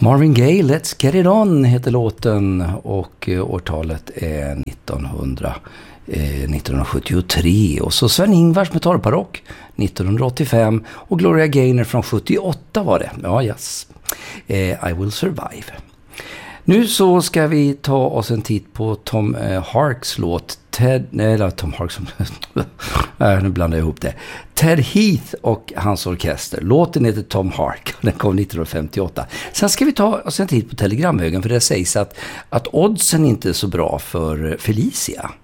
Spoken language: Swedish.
Marvin Gaye, Let's Get It On heter låten och årtalet är 1973. Och så Sven-Ingvars Metallbarock 1985 och Gloria Gaynor från 78 var det. Ja, yes. I Will Survive. Nu så ska vi ta oss en titt på Tom Harks låt nu blandar jag ihop det. Ted Heath och hans orkester. Låten heter Tom Hark. Den kom 1958. Sen ska vi ta oss en titt på Telegramhögen, för det sägs att oddsen inte är så bra för Felicia.